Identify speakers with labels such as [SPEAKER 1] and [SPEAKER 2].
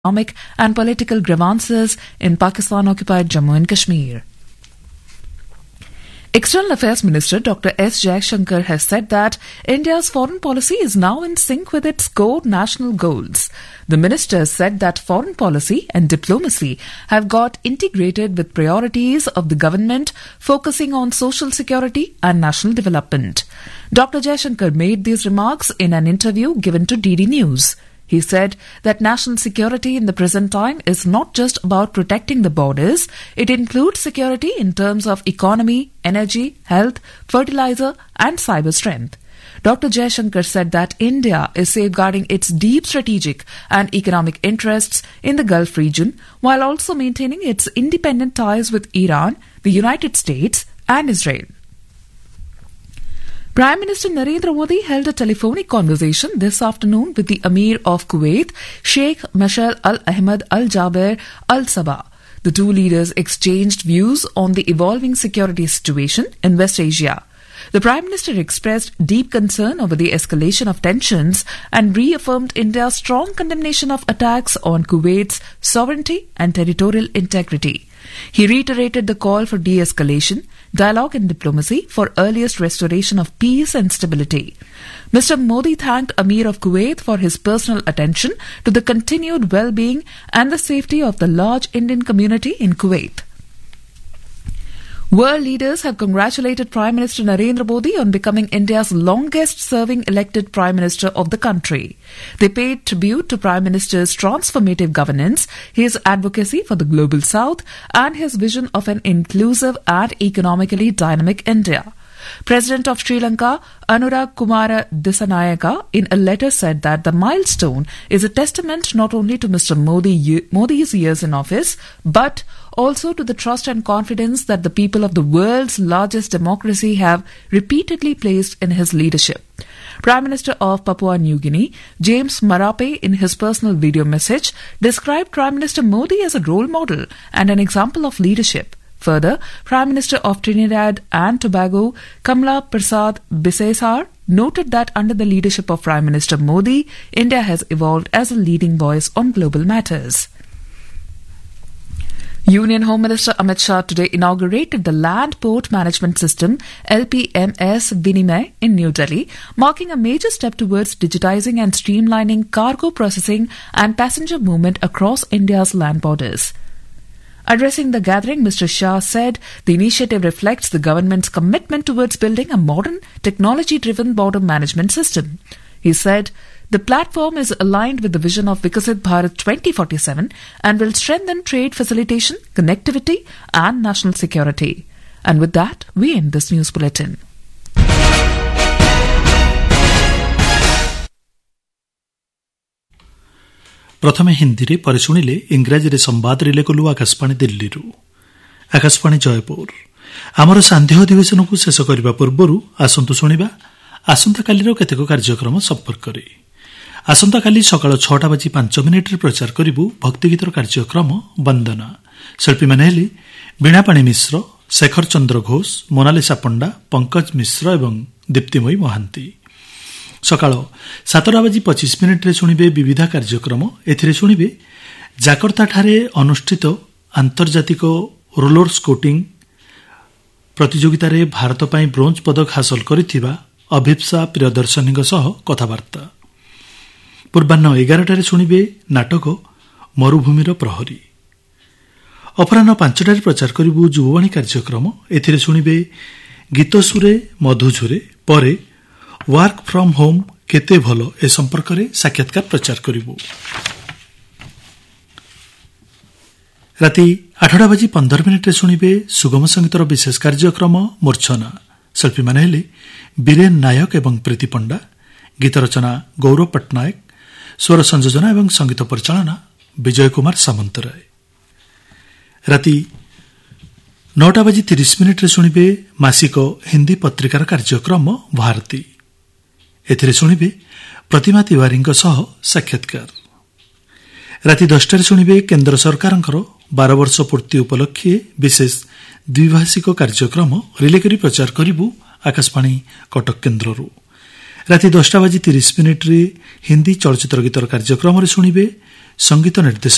[SPEAKER 1] economic and political grievances in Pakistan-occupied Jammu and Kashmir. External Affairs Minister Dr. S. Jaishankar has said that India's foreign policy is now in sync with its core national goals. The minister said that foreign policy and diplomacy have got integrated with priorities of the government focusing on social security and national development. Dr. Jaishankar made these remarks in an interview given to DD News. He said that national security in the present time is not just about protecting the borders, it includes security in terms of economy, energy, health, fertilizer and cyber strength. Dr. Jaishankar said that India is safeguarding its deep strategic and economic interests in the Gulf region while also maintaining its independent ties with Iran, the United States and Israel. Prime Minister Narendra Modi held a telephonic conversation this afternoon with the Emir of Kuwait, Sheikh Mashal Al Ahmed Al Jaber Al Sabah. The two leaders exchanged views on the evolving security situation in West Asia. The Prime Minister expressed deep concern over the escalation of tensions and reaffirmed India's strong condemnation of attacks on Kuwait's sovereignty and territorial integrity. He reiterated the call for de-escalation, dialogue and diplomacy for earliest restoration of peace and stability. Mr. Modi thanked Emir of Kuwait for his personal attention to the continued well-being and the safety of the large Indian community in Kuwait. World leaders have congratulated Prime Minister Narendra Modi on becoming India's longest-serving elected Prime Minister of the country. They paid tribute to Prime Minister's transformative governance, his advocacy for the Global South, and his vision of an inclusive and economically dynamic India. President of Sri Lanka, Anurag Kumara Dissanayaka, in a letter said that the milestone is a testament not only to Mr. Modi's years in office, but also to the trust and confidence that the people of the world's largest democracy have repeatedly placed in his leadership. Prime Minister of Papua New Guinea, James Marape, in his personal video message, described Prime Minister Modi as a role model and an example of leadership. Further, Prime Minister of Trinidad and Tobago, Kamla Persad Bisesar, noted that under the leadership of Prime Minister Modi, India has evolved as a leading voice on global matters. Union Home Minister Amit Shah today inaugurated the Land Port Management System LPMS Vinimay in New Delhi, marking a major step towards digitizing and streamlining cargo processing and passenger movement across India's land borders. Addressing the gathering, Mr. Shah said the initiative reflects the government's commitment towards building a modern, technology-driven border management system. He said the platform is aligned with the vision of Viksit Bharat 2047 and will strengthen trade facilitation, connectivity and national security. And with that, we end this news bulletin.
[SPEAKER 2] प्रथमे हिंदी रे पर शुणिले इंग्राजी रे संवाद relay कलु आकाशवाणी दिल्ली रु आकाशवाणी जयपुर आमर सांध्य अधिवेशन को शेष करने पूर्व आसंतु शुणिबा आसंता काली केतेक कार्यक्रम संपर्क रे आसंता काली सकाळ 6:05 प्रचार करिबु भक्तिगीतर कार्यक्रम वंदना शिल्पी माने हेले बीणापाणी मिश्र शेखर चंद्र घोष मोनालिसा पंडा पंकज मिश्र एवं दीप्तिमयी महांती सकाळ 7:25 शुणिबे विविध कार्यक्रम एथिरे शुणिबे जाकर्ता ठारे अनुष्ठित आंतर्जातिक रोलर स्केटिंग प्रतियोगिता रे भारत पई ब्रोंज पदक हासिल करिथिबा अभिप्सा प्रियदर्शनी सह कथबार्ता पूर्वाह्न 11 शुणिबे नाटक मरुभूमिर प्रहरी अपराह्न 5 प्रचार करिबु जुवाणी कार्यक्रम एथिरे शुणिबे गीत सुरे मधुझुरे परे वर्क फ्रॉम होम केते भलो ए संपर्क रे साक्षात्कार प्रचार करिबु राति 8:15 शुणिबे सुगम संगीतर विशेष कार्यक्रम मूर्छना शिल्पी माने हेले बीरेन नायक एवं प्रीति पंडा गीत रचना गौरव पटनायक स्वर संयोजन एवं संगीत परिचालना विजय कुमार सामंतराय राति 9:30 शुणिबे मासिक हिंदी पत्रिकार कार्यक्रम भारती एथिरे शुणिबे प्रतिमा तिवारी सह साक्षात्कार राति 10 शुणिबे केंद्र सरकारंकर 12 वर्ष पूर्ति उपलक्षे विशेष द्विभाषिक कार्यक्रम रिले करी प्रचार करिबु आकाशवाणी कटक केन्द्ररू राति 10:30 हिंदी चलचित्र गीतर कार्यक्रम शुणिबे संगीत निर्देशन